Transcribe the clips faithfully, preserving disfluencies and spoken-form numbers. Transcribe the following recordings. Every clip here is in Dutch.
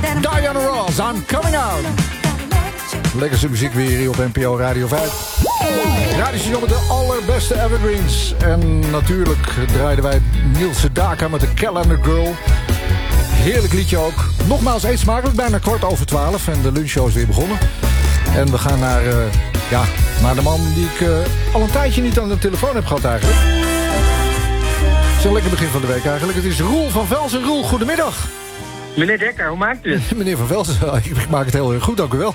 Diana Ross, I'm Coming Out. Lekkerste muziek weer hier op N P O Radio vijf. Radiostation met de allerbeste evergreens. En natuurlijk draaiden wij Niels Sedaka met de Calendar Girl. Heerlijk liedje ook. Nogmaals eet smakelijk, bijna kwart over twaalf. En de lunchshow is weer begonnen. En we gaan naar, uh, ja, naar de man die ik uh, al een tijdje niet aan de telefoon heb gehad eigenlijk. Het is een lekker begin van de week eigenlijk. Het is Roel van Velzen. Roel, goedemiddag. Meneer Dekker, hoe maakt u het? Meneer van Velzen, ik maak het heel erg goed, dank u wel.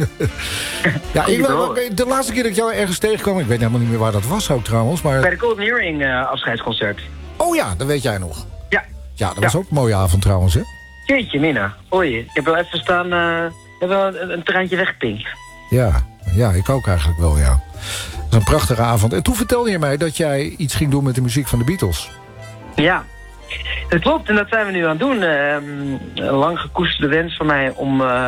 Ja, ik, de laatste keer dat ik jou ergens tegenkwam, ik weet helemaal niet meer waar dat was ook trouwens. Maar... Bij de Golden Earring uh, afscheidsconcert. Oh ja, dat weet jij nog. Ja. Ja, dat was ja. ook een mooie avond trouwens, hè? Jeetje, Mina. Oei, ik heb wel even staan, uh, ik heb wel een, een treintje weggepinkt. Ja, ja, ik ook eigenlijk wel, ja. Het was een prachtige avond. En toen vertelde je mij dat jij iets ging doen met de muziek van de Beatles. Ja, dat klopt. En dat zijn we nu aan het doen. Uh, een lang gekoesterde wens van mij om... Uh,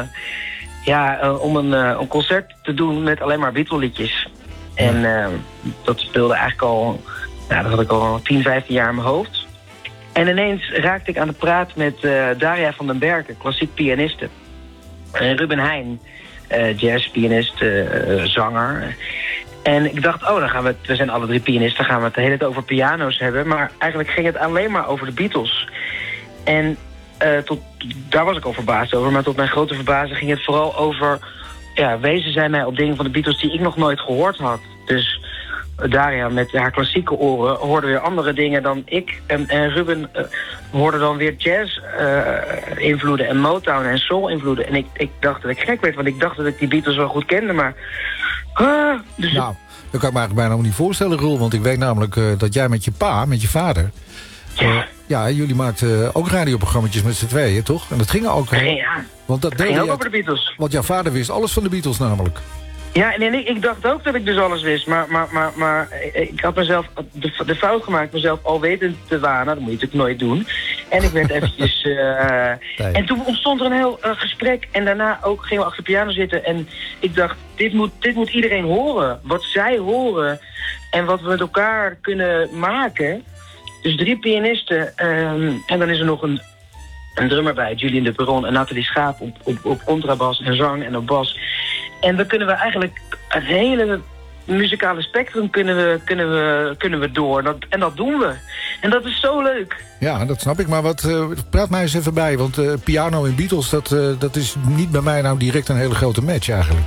Ja, uh, om een, uh, een concert te doen met alleen maar Beatle-liedjes. En uh, dat speelde eigenlijk al, nou, dat had ik al tien, vijftien jaar in mijn hoofd. En ineens raakte ik aan de praat met uh, Daria van den Berken, klassiek pianiste. En Ruben Heijn, uh, jazzpianist, uh, zanger. En ik dacht, oh, dan gaan we het, we zijn alle drie pianisten, gaan we het de hele tijd over piano's hebben. Maar eigenlijk ging het alleen maar over de Beatles. En... Uh, tot, daar was ik al verbaasd over, maar tot mijn grote verbazing ging het vooral over... Ja, wezen zij mij op dingen van de Beatles die ik nog nooit gehoord had. Dus uh, Daria met haar klassieke oren hoorde weer andere dingen dan ik. En, en Ruben uh, hoorde dan weer jazz-invloeden uh, en Motown en soul-invloeden. En ik, ik dacht dat ik gek werd, want ik dacht dat ik die Beatles wel goed kende, maar... Uh, dus nou, dat kan ik me eigenlijk bijna nog niet voorstellen, Roel, want ik weet namelijk uh, dat jij met je pa, met je vader... Ja. Uh, ja, jullie maakten ook radioprogrammetjes met z'n tweeën, toch? En dat ging ook... Hè? Ja, want dat ging ook uit, over de Beatles. Want jouw vader wist alles van de Beatles namelijk. Ja, en ik, ik dacht ook dat ik dus alles wist. Maar, maar, maar, maar ik had mezelf de, de fout gemaakt mezelf alwetend te wanen. Dat moet je natuurlijk nooit doen. En ik werd eventjes... Uh, nee. En toen ontstond er een heel uh, gesprek. En daarna ook gingen we achter de piano zitten. En ik dacht, dit moet, dit moet iedereen horen. Wat zij horen. En wat we met elkaar kunnen maken... Dus drie pianisten um, en dan is er nog een, een drummer bij, Julien de Perron en Nathalie Schaap op, op, op contrabas en zang en op bas. En dan kunnen we eigenlijk het hele muzikale spectrum kunnen we, kunnen we, kunnen we door. Dat, en dat doen we. En dat is zo leuk. Ja, dat snap ik. Maar wat, uh, praat mij eens even bij, want uh, piano en Beatles, dat, uh, dat is niet bij mij nou direct een hele grote match eigenlijk.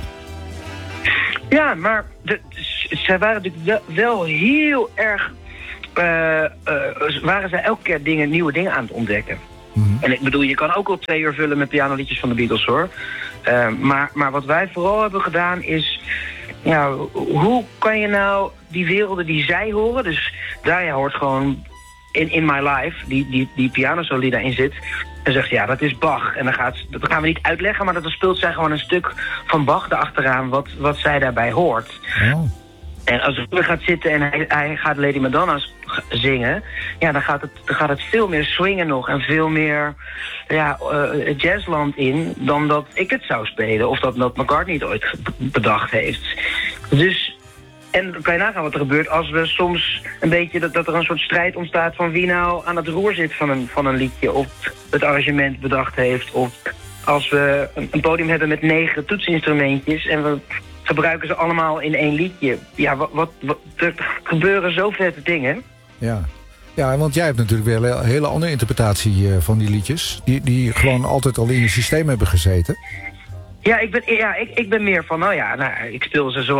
Ja, maar de, zij waren natuurlijk wel, wel heel erg... Uh, uh, waren zij elke keer dingen, nieuwe dingen aan het ontdekken. Mm-hmm. En ik bedoel, je kan ook al twee uur vullen met pianoliedjes van de Beatles, hoor. Uh, maar, maar wat wij vooral hebben gedaan is... Ja, hoe kan je nou die werelden die zij horen... Dus Daria hoort gewoon in, in My Life, die, die, die pianosolo die daarin zit... En zegt, ja, dat is Bach. En dan gaat, dat gaan we niet uitleggen, maar dan speelt zij gewoon een stuk van Bach erachteraan... wat, wat zij daarbij hoort. Oh. En als Ruben gaat zitten en hij, hij gaat Lady Madonna zingen... ja, dan gaat, het, dan gaat het veel meer swingen nog en veel meer ja, uh, jazzland in... dan dat ik het zou spelen of dat, dat McCartney het ooit bedacht heeft. Dus, en dan kan je nagaan wat er gebeurt als we soms een beetje... dat, dat er een soort strijd ontstaat van wie nou aan het roer zit van een, van een liedje... of het arrangement bedacht heeft, of als we een, een podium hebben met negen toetsinstrumentjes... en we... gebruiken ze allemaal in één liedje. Ja, wat, wat, wat, er gebeuren zo vette dingen. Ja. Ja, want jij hebt natuurlijk weer een hele andere interpretatie uh, van die liedjes. Die, die gewoon altijd al in je systeem hebben gezeten. Ja, ik ben, ja, ik, ik ben meer van, nou ja, nou, ik speel ze zo